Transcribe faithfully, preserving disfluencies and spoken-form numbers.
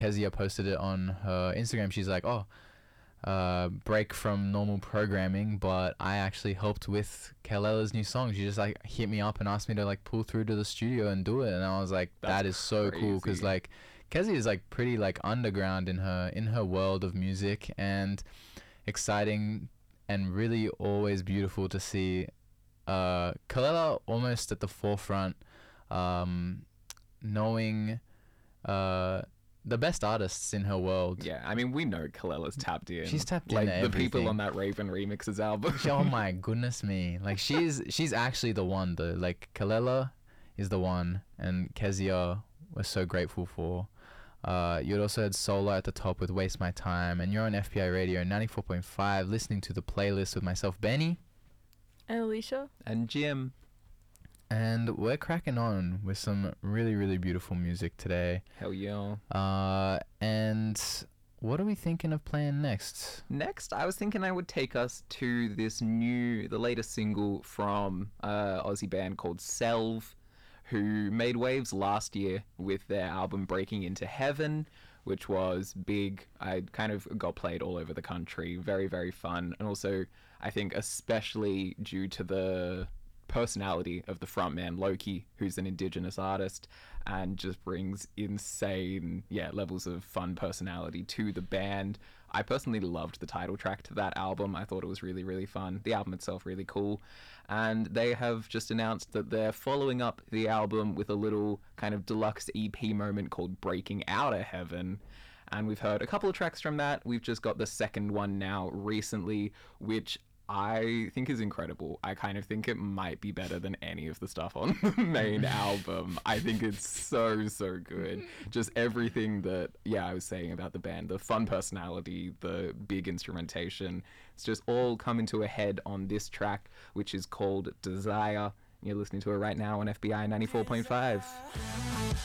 Kezia posted it on her Instagram. She's like, oh, uh, break from normal programming, but I actually helped with Kelela's new song. She just like hit me up and asked me to like pull through to the studio and do it, and I was like, That's that is so crazy. cool, because like Kezia is like pretty like underground in her in her world of music, and exciting and really always beautiful to see uh, Kelela almost at the forefront, um, knowing uh, the best artists in her world. Yeah, I mean, we know Kelela's tapped in. She's tapped like into the people everything. on that Raven Remixes album. Oh my goodness me. Like she's she's actually the one though. Like Kelela is the one, and Kezia we're so grateful for. Uh, you also had Solar at the top with Waste My Time, and you're on F B I Radio ninety-four point five listening to the playlist with myself, Benny. And Alicia. And Jim. And we're cracking on with some really, really beautiful music today. Hell yeah. Uh, and what are we thinking of playing next? Next, I was thinking I would take us to this new, the latest single from uh, Aussie band called Selv, who made waves last year with their album Breaking Into Heaven, which was big. I kind of got played all over the country. Very, very fun. And also, I think especially due to the personality of the frontman Loki, who's an indigenous artist and just brings insane yeah levels of fun personality to the band. I personally loved the title track to that album. I thought it was really, really fun. The album itself really cool, and they have just announced that they're following up the album with a little kind of deluxe E P moment called Breaking Out of Heaven. And we've heard a couple of tracks from that. We've just got the second one now recently, which I think is incredible. I kind of think it might be better than any of the stuff on the main album. I think it's so, so good. Just everything that, yeah, I was saying about the band, the fun personality, the big instrumentation, it's just all coming to a head on this track, which is called Desire. You're listening to it right now on F B I ninety-four point five.